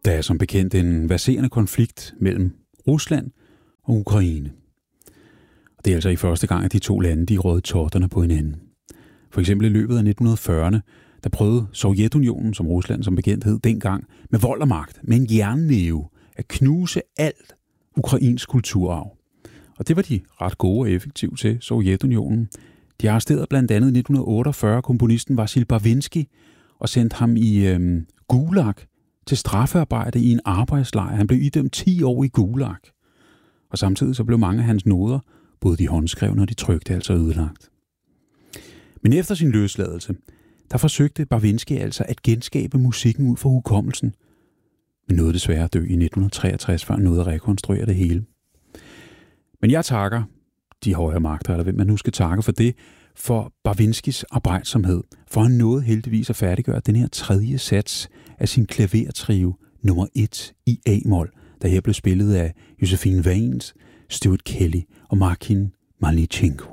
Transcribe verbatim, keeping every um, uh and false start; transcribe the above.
Der er som bekendt en verserende konflikt mellem Rusland og Ukraine. Og det er altså i første gang, at de to lande de røde totterne på hinanden. For eksempel i løbet af nitten fyrrerne, der prøvede Sovjetunionen, som Rusland som bekendt hed dengang, med vold og magt, med en jernnæve, at knuse alt ukrainsk kulturarv. Og det var de ret gode og effektive til, Sovjetunionen. De arresterede blandt andet i nitten otteogfyrre komponisten Vasil Barvinsky og sendte ham i øhm, Gulag til straffearbejde i en arbejdslejr. Han blev idømt ti år i Gulag. Og samtidig så blev mange af hans noder, både de håndskrevne og de trykte, altså ødelagt. Men efter sin løsladelse, der forsøgte Barvinsky altså at genskabe musikken ud fra hukommelsen, men nåede desværre at dø i nitten treogtres, før han nåede at rekonstruere det hele. Men jeg takker de højere magter, eller hvem man nu skal takke for det, for Barvinskys arbejdsomhed, for han nåede heldigvis at færdiggøre den her tredje sats af sin klavertrio nummer et i A-mol, der her blev spillet af Josephine Vance, Stuart Kelly og Markin Malnichenko.